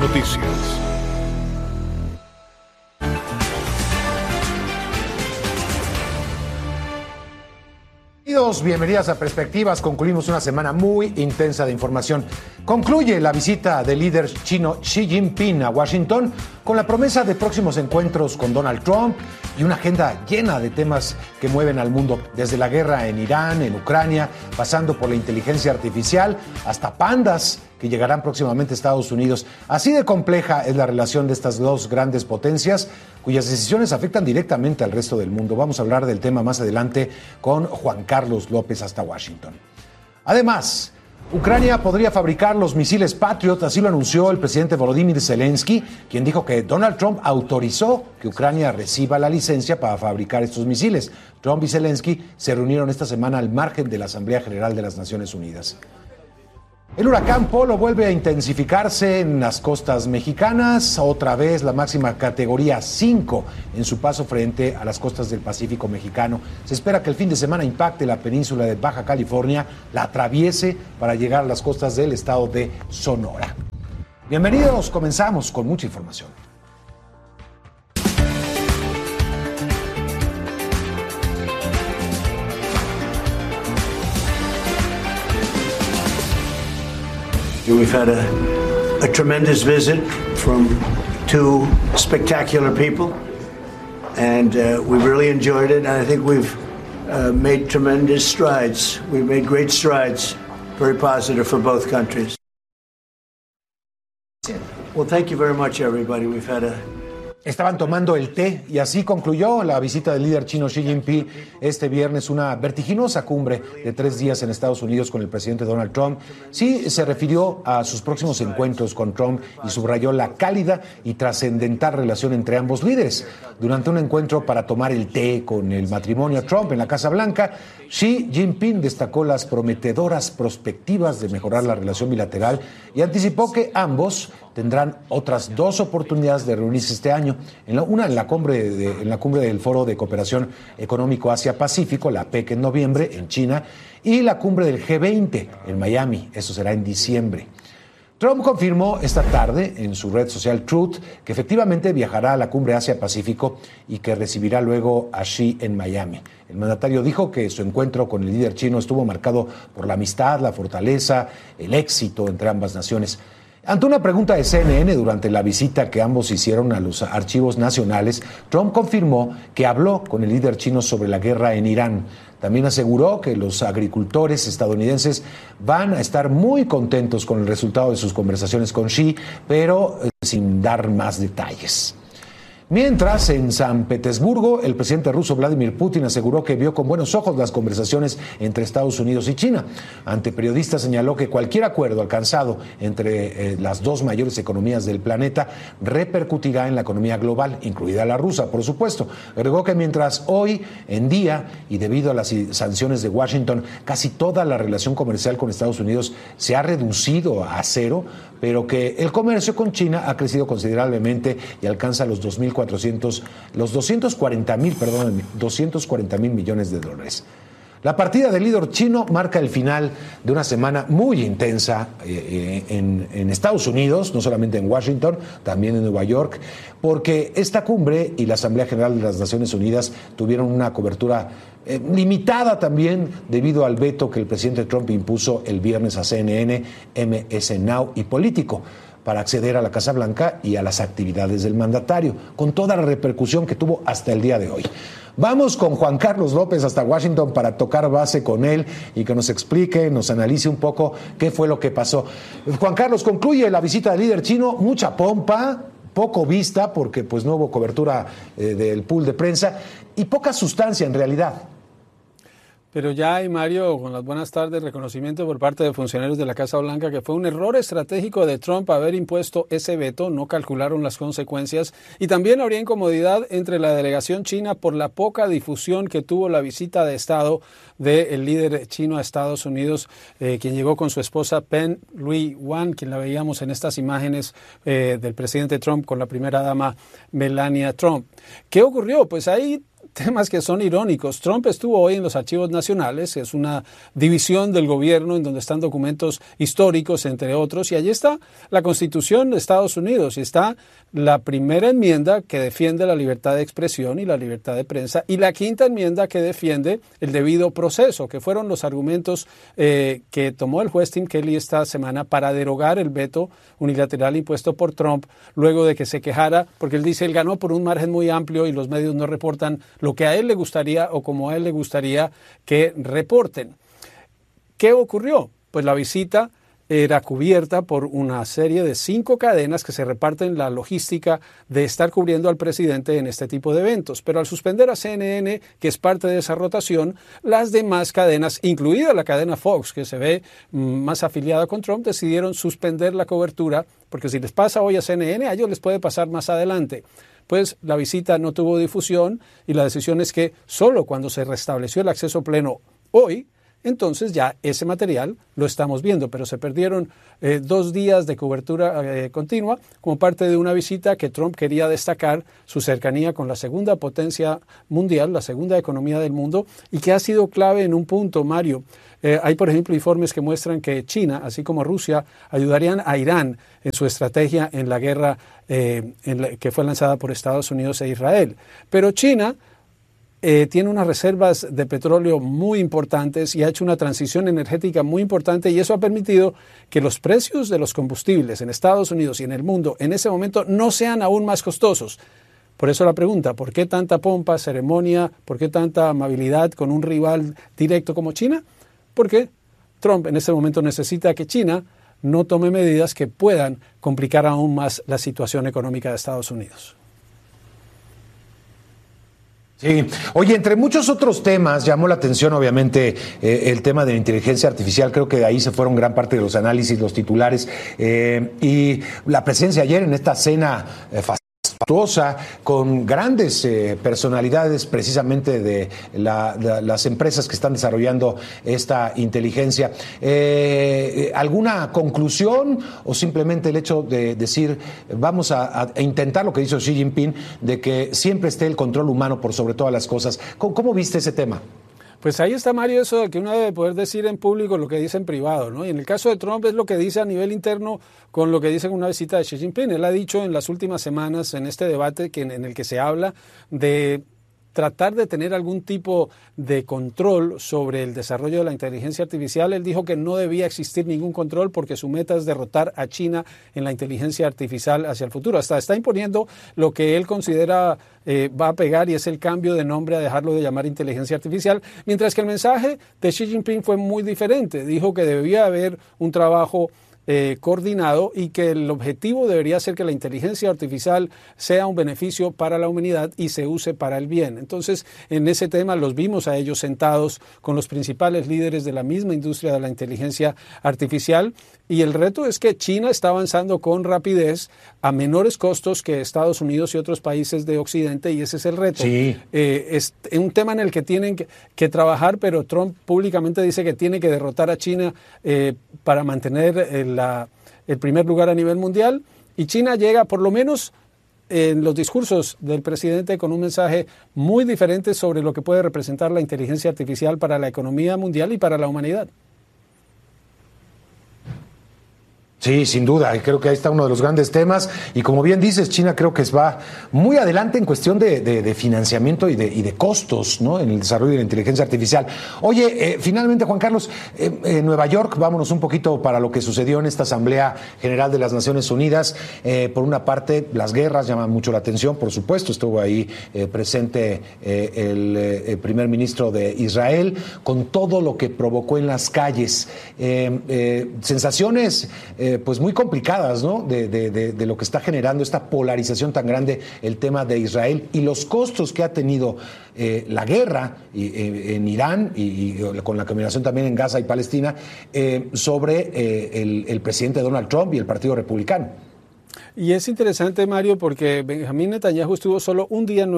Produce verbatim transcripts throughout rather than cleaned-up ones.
Noticias. Bienvenidos, bienvenidas a Perspectivas. Concluimos una semana muy intensa de información. Concluye la visita del líder chino Xi Jinping a Washington con la promesa de próximos encuentros con Donald Trump y una agenda llena de temas que mueven al mundo, desde la guerra en Irán, en Ucrania, pasando por la inteligencia artificial, hasta pandas que llegarán próximamente a Estados Unidos. Así de compleja es la relación de estas dos grandes potencias, cuyas decisiones afectan directamente al resto del mundo. Vamos a hablar del tema más adelante con Juan Carlos López hasta Washington. Además, Ucrania podría fabricar los misiles Patriot, así lo anunció el presidente Volodymyr Zelensky, quien dijo que Donald Trump autorizó que Ucrania reciba la licencia para fabricar estos misiles. Trump y Zelensky se reunieron esta semana al margen de la Asamblea General de las Naciones Unidas. El huracán Polo vuelve a intensificarse en las costas mexicanas, otra vez la máxima categoría cinco en su paso frente a las costas del Pacífico mexicano. Se espera que el fin de semana impacte la península de Baja California, la atraviese para llegar a las costas del estado de Sonora. Bienvenidos, comenzamos con mucha información. We've had a, a tremendous visit from two spectacular people, and uh, we've really enjoyed it, and I think we've uh, made tremendous strides. We've made great strides, very positive for both countries. Well, thank you very much, everybody. We've had a Estaban tomando el té y así concluyó la visita del líder chino Xi Jinping este viernes, una vertiginosa cumbre de tres días en Estados Unidos con el presidente Donald Trump. Xi se refirió a sus próximos encuentros con Trump y subrayó la cálida y trascendental relación entre ambos líderes. Durante un encuentro para tomar el té con el matrimonio Trump en la Casa Blanca, Xi Jinping destacó las prometedoras perspectivas de mejorar la relación bilateral y anticipó que ambos tendrán otras dos oportunidades de reunirse este año, en la, una en la, cumbre de, en la cumbre del Foro de Cooperación Económico Asia-Pacífico, la PEC en noviembre, en China, y la cumbre del G veinte en Miami, eso será en diciembre. Trump confirmó esta tarde en su red social Truth que efectivamente viajará a la cumbre Asia-Pacífico y que recibirá luego a Xi en Miami. El mandatario dijo que su encuentro con el líder chino estuvo marcado por la amistad, la fortaleza, el éxito entre ambas naciones. Ante una pregunta de C N N durante la visita que ambos hicieron a los archivos nacionales, Trump confirmó que habló con el líder chino sobre la guerra en Irán. También aseguró que los agricultores estadounidenses van a estar muy contentos con el resultado de sus conversaciones con Xi, pero eh, sin dar más detalles. Mientras, en San Petersburgo, el presidente ruso Vladimir Putin aseguró que vio con buenos ojos las conversaciones entre Estados Unidos y China. Ante periodistas señaló que cualquier acuerdo alcanzado entre eh, las dos mayores economías del planeta repercutirá en la economía global, incluida la rusa, por supuesto. Agregó que mientras hoy en día, y debido a las sanciones de Washington, casi toda la relación comercial con Estados Unidos se ha reducido a cero, pero que el comercio con China ha crecido considerablemente y alcanza los dos mil cuatrocientos, los doscientos cuarenta mil, perdón, doscientos cuarenta mil millones de dólares. La partida del líder chino marca el final de una semana muy intensa eh, en, en Estados Unidos, no solamente en Washington, también en Nueva York, porque esta cumbre y la Asamblea General de las Naciones Unidas tuvieron una cobertura eh, limitada también debido al veto que el presidente Trump impuso el viernes a C N N, M S Now y Político para acceder a la Casa Blanca y a las actividades del mandatario, con toda la repercusión que tuvo hasta el día de hoy. Vamos con Juan Carlos López hasta Washington para tocar base con él y que nos explique, nos analice un poco qué fue lo que pasó. Juan Carlos, concluye la visita del líder chino, mucha pompa, poco vista porque pues no hubo cobertura eh, del pool de prensa y poca sustancia en realidad. Pero ya hay, Mario, con las buenas tardes, reconocimiento por parte de funcionarios de la Casa Blanca que fue un error estratégico de Trump haber impuesto ese veto, no calcularon las consecuencias y también habría incomodidad entre la delegación china por la poca difusión que tuvo la visita de Estado del líder chino a Estados Unidos, eh, quien llegó con su esposa Pen Lui Wan, quien la veíamos en estas imágenes eh, del presidente Trump con la primera dama Melania Trump. ¿Qué ocurrió? Pues ahí temas que son irónicos. Trump estuvo hoy en los Archivos Nacionales, es una división del gobierno en donde están documentos históricos, entre otros, y allí está la Constitución de Estados Unidos y está la primera enmienda que defiende la libertad de expresión y la libertad de prensa y la quinta enmienda que defiende el debido proceso, que fueron los argumentos eh, que tomó el juez Tim Kelly esta semana para derogar el veto unilateral impuesto por Trump luego de que se quejara, porque él dice él ganó por un margen muy amplio y los medios no reportan lo que a él le gustaría o como a él le gustaría que reporten. ¿Qué ocurrió? Pues la visita era cubierta por una serie de cinco cadenas que se reparten la logística de estar cubriendo al presidente en este tipo de eventos. Pero al suspender a C N N, que es parte de esa rotación, las demás cadenas, incluida la cadena Fox, que se ve más afiliada con Trump, decidieron suspender la cobertura, porque si les pasa hoy a C N N, a ellos les puede pasar más adelante. Pues la visita no tuvo difusión y la decisión es que solo cuando se restableció el acceso pleno hoy, entonces ya ese material lo estamos viendo, pero se perdieron eh, dos días de cobertura eh, continua como parte de una visita que Trump quería destacar su cercanía con la segunda potencia mundial, la segunda economía del mundo, y que ha sido clave en un punto, Mario. Eh, hay, por ejemplo, informes que muestran que China, así como Rusia, ayudarían a Irán en su estrategia en la guerra eh, en la, que fue lanzada por Estados Unidos e Israel. Pero China Eh, tiene unas reservas de petróleo muy importantes y ha hecho una transición energética muy importante y eso ha permitido que los precios de los combustibles en Estados Unidos y en el mundo en ese momento no sean aún más costosos. Por eso la pregunta, ¿por qué tanta pompa, ceremonia, por qué tanta amabilidad con un rival directo como China? Porque Trump en este momento necesita que China no tome medidas que puedan complicar aún más la situación económica de Estados Unidos. Sí, oye, entre muchos otros temas llamó la atención obviamente eh, el tema de la inteligencia artificial, creo que de ahí se fueron gran parte de los análisis, los titulares, eh, y la presencia ayer en esta cena eh, fastuosa con grandes eh, personalidades precisamente de la, la, las empresas que están desarrollando esta inteligencia. Eh, ¿Alguna conclusión o simplemente el hecho de decir vamos a, a intentar lo que hizo Xi Jinping de que siempre esté el control humano por sobre todas las cosas? ¿Cómo, cómo viste ese tema? Pues ahí está, Mario, eso de que uno debe poder decir en público lo que dice en privado, ¿no? Y en el caso de Trump es lo que dice a nivel interno con lo que dice en una visita de Xi Jinping. Él ha dicho en las últimas semanas en este debate que en, en el que se habla de tratar de tener algún tipo de control sobre el desarrollo de la inteligencia artificial. Él dijo que no debía existir ningún control porque su meta es derrotar a China en la inteligencia artificial hacia el futuro. Hasta está imponiendo lo que él considera eh, va a pegar y es el cambio de nombre a dejarlo de llamar inteligencia artificial, mientras que el mensaje de Xi Jinping fue muy diferente. Dijo que debía haber un trabajo Eh, coordinado y que el objetivo debería ser que la inteligencia artificial sea un beneficio para la humanidad y se use para el bien. Entonces, en ese tema los vimos a ellos sentados con los principales líderes de la misma industria de la inteligencia artificial y el reto es que China está avanzando con rapidez a menores costos que Estados Unidos y otros países de Occidente y ese es el reto. Sí. Eh, es un tema en el que tienen que, que trabajar, pero Trump públicamente dice que tiene que derrotar a China eh, para mantener el La, el primer lugar a nivel mundial y China llega por lo menos en los discursos del presidente con un mensaje muy diferente sobre lo que puede representar la inteligencia artificial para la economía mundial y para la humanidad. Sí, sin duda, y creo que ahí está uno de los grandes temas y como bien dices, China creo que va muy adelante en cuestión de, de, de financiamiento y de, y de costos, ¿no? En el desarrollo de la inteligencia artificial. Oye, eh, finalmente, Juan Carlos, eh, en Nueva York, vámonos un poquito para lo que sucedió en esta Asamblea General de las Naciones Unidas. Eh, por una parte, las guerras llaman mucho la atención, por supuesto, estuvo ahí eh, presente eh, el, eh, el primer ministro de Israel, con todo lo que provocó en las calles. Eh, eh, sensaciones eh, pues muy complicadas, ¿no? De, de, de, de lo que está generando esta polarización tan grande el tema de Israel y los costos que ha tenido eh, la guerra y, eh, en Irán y, y con la combinación también en Gaza y Palestina eh, sobre eh, el, el presidente Donald Trump y el Partido Republicano. Y es interesante, Mario, porque Benjamín Netanyahu estuvo solo un día en Nueva York.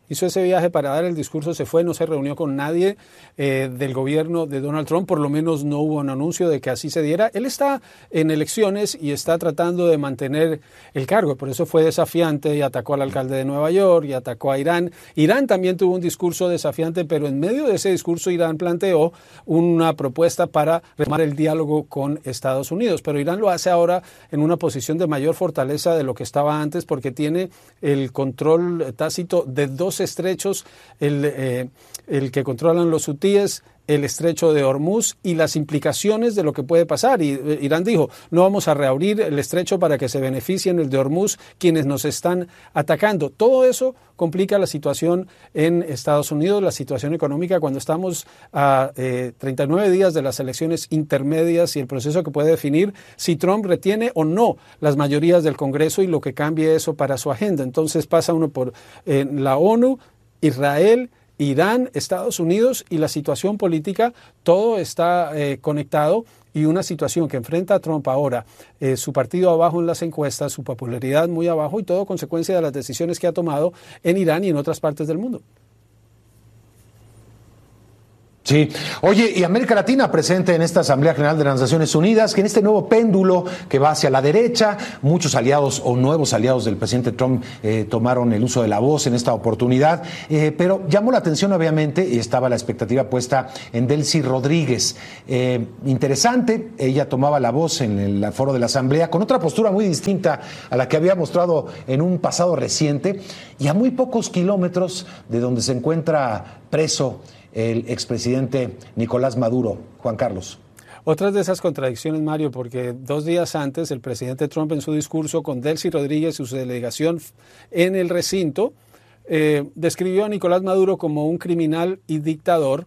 hizo ese viaje para dar el discurso, se fue, no se reunió con nadie eh, del gobierno de Donald Trump, por lo menos no hubo un anuncio de que así se diera. Él está en elecciones y está tratando de mantener el cargo, por eso fue desafiante y atacó al alcalde de Nueva York y atacó a Irán. Irán también tuvo un discurso desafiante, pero en medio de ese discurso Irán planteó una propuesta para retomar el diálogo con Estados Unidos, pero Irán lo hace ahora en una posición de mayor fortaleza de lo que estaba antes porque tiene el control tácito de dos estrechos, el, eh, el que controlan los hutíes, el estrecho de Hormuz y las implicaciones de lo que puede pasar. Y eh, Irán dijo, no vamos a reabrir el estrecho para que se beneficien el de Hormuz quienes nos están atacando. Todo eso complica la situación en Estados Unidos, la situación económica cuando estamos a eh, treinta y nueve días de las elecciones intermedias y el proceso que puede definir si Trump retiene o no las mayorías del Congreso y lo que cambie eso para su agenda. Entonces pasa uno por eh, la ONU, Israel, Irán, Estados Unidos y la situación política, todo está eh, conectado y una situación que enfrenta a Trump ahora, eh, su partido abajo en las encuestas, su popularidad muy abajo y todo consecuencia de las decisiones que ha tomado en Irán y en otras partes del mundo. Sí. Oye, y América Latina presente en esta Asamblea General de las Naciones Unidas, que en este nuevo péndulo que va hacia la derecha, muchos aliados o nuevos aliados del presidente Trump eh, tomaron el uso de la voz en esta oportunidad, eh, pero llamó la atención obviamente y estaba la expectativa puesta en Delcy Rodríguez. Eh, interesante, ella tomaba la voz en el foro de la Asamblea con otra postura muy distinta a la que había mostrado en un pasado reciente y a muy pocos kilómetros de donde se encuentra preso el expresidente Nicolás Maduro. Juan Carlos. Otras de esas contradicciones, Mario, porque dos días antes el presidente Trump en su discurso con Delcy Rodríguez y su delegación en el recinto eh, describió a Nicolás Maduro como un criminal y dictador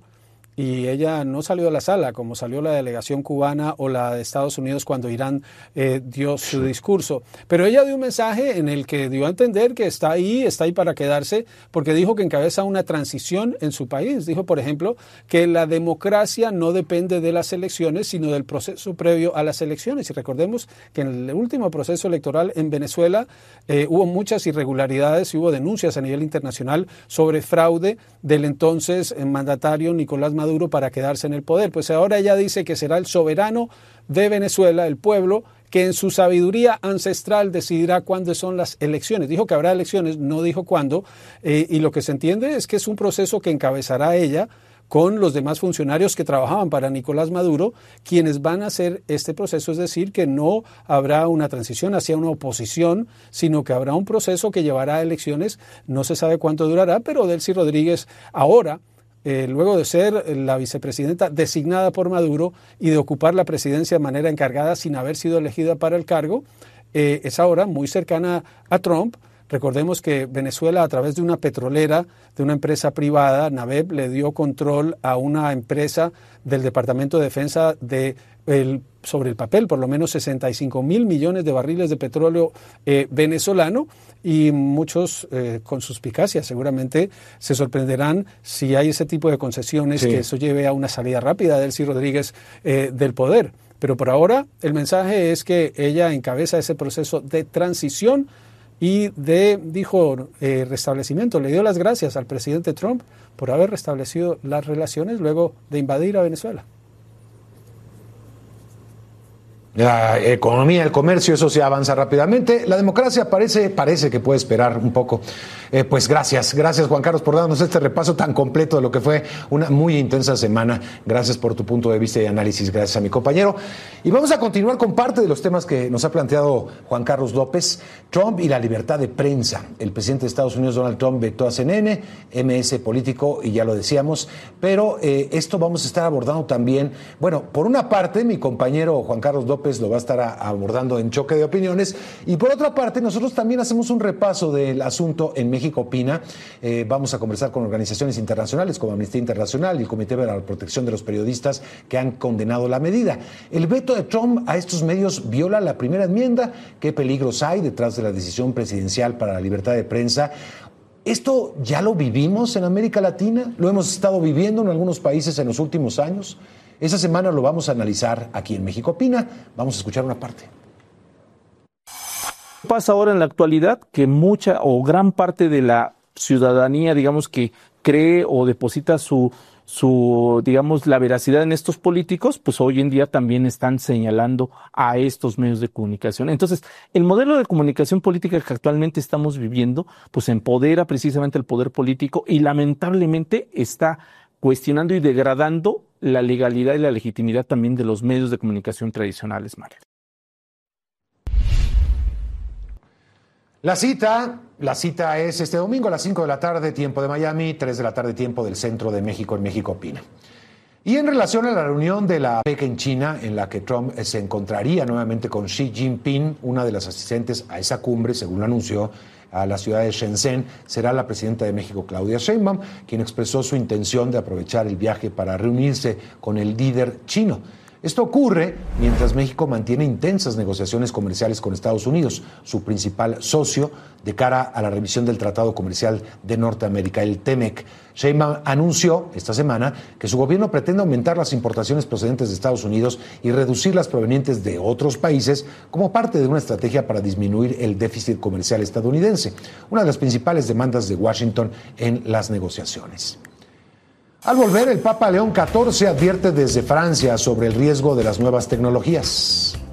y ella no salió de la sala como salió la delegación cubana o la de Estados Unidos cuando Irán eh, dio su discurso. Pero ella dio un mensaje en el que dio a entender que está ahí, está ahí para quedarse, porque dijo que encabeza una transición en su país. Dijo, por ejemplo, que la democracia no depende de las elecciones, sino del proceso previo a las elecciones. Y recordemos que en el último proceso electoral en Venezuela eh, hubo muchas irregularidades y hubo denuncias a nivel internacional sobre fraude del entonces eh, mandatario Nicolás Maduro para quedarse en el poder. Pues ahora ella dice que será el soberano de Venezuela, el pueblo, que en su sabiduría ancestral decidirá cuándo son las elecciones. Dijo que habrá elecciones, no dijo cuándo, eh, y lo que se entiende es que es un proceso que encabezará ella con los demás funcionarios que trabajaban para Nicolás Maduro, quienes van a hacer este proceso, es decir, que no habrá una transición hacia una oposición, sino que habrá un proceso que llevará a elecciones, no se sabe cuánto durará, pero Delcy Rodríguez ahora, Eh, luego de ser la vicepresidenta designada por Maduro y de ocupar la presidencia de manera encargada sin haber sido elegida para el cargo, eh, es ahora muy cercana a Trump. Recordemos que Venezuela, a través de una petrolera, de una empresa privada, Naveb, le dio control a una empresa del Departamento de Defensa de el, sobre el papel, por lo menos sesenta y cinco mil millones de barriles de petróleo eh, venezolano, y muchos eh, con suspicacia seguramente se sorprenderán si hay ese tipo de concesiones, sí, que eso lleve a una salida rápida de Delcy Rodríguez eh, del poder. Pero por ahora el mensaje es que ella encabeza ese proceso de transición y de, dijo, eh, restablecimiento. Le dio las gracias al presidente Trump por haber restablecido las relaciones luego de invadir a Venezuela. La economía, el comercio, eso se avanza rápidamente. La democracia parece, parece que puede esperar un poco. Eh, pues gracias, gracias Juan Carlos por darnos este repaso tan completo de lo que fue una muy intensa semana. Gracias por tu punto de vista y análisis, gracias a mi compañero. Y vamos a continuar con parte de los temas que nos ha planteado Juan Carlos López. Trump y la libertad de prensa. El presidente de Estados Unidos, Donald Trump, vetó a C N N, M S Político, y ya lo decíamos. Pero eh, esto vamos a estar abordando también. Bueno, por una parte, mi compañero Juan Carlos López lo va a estar abordando en Choque de Opiniones, y por otra parte nosotros también hacemos un repaso del asunto en México Opina. Eh, vamos a conversar con organizaciones internacionales como Amnistía Internacional y el Comité para la Protección de los Periodistas, que han condenado la medida. El veto de Trump a estos medios viola la primera enmienda. ¿Qué peligros hay detrás de la decisión presidencial para la libertad de prensa? ¿Esto ya lo vivimos en América Latina? ¿Lo hemos estado viviendo en algunos países en los últimos años? Esa semana lo vamos a analizar aquí en México Opina. Vamos a escuchar una parte. Pasa ahora en la actualidad que mucha o gran parte de la ciudadanía, digamos, que cree o deposita su, su, digamos, la veracidad en estos políticos, pues hoy en día también están señalando a estos medios de comunicación. Entonces, el modelo de comunicación política que actualmente estamos viviendo, pues empodera precisamente el poder político y lamentablemente está cuestionando y degradando la legalidad y la legitimidad también de los medios de comunicación tradicionales, Mario. La cita, la cita es este domingo a las cinco de la tarde, tiempo de Miami, tres de la tarde, tiempo del centro de México, en México Opina. Y en relación a la reunión de la PEC en China, en la que Trump se encontraría nuevamente con Xi Jinping, una de las asistentes a esa cumbre, según lo anunció, a la ciudad de Shenzhen, será la presidenta de México, Claudia Sheinbaum, quien expresó su intención de aprovechar el viaje para reunirse con el líder chino. Esto ocurre mientras México mantiene intensas negociaciones comerciales con Estados Unidos, su principal socio, de cara a la revisión del Tratado Comercial de Norteamérica, el T M E C. Sheinbaum anunció esta semana que su gobierno pretende aumentar las importaciones procedentes de Estados Unidos y reducir las provenientes de otros países como parte de una estrategia para disminuir el déficit comercial estadounidense, una de las principales demandas de Washington en las negociaciones. Al volver, el Papa León catorce advierte desde Francia sobre el riesgo de las nuevas tecnologías.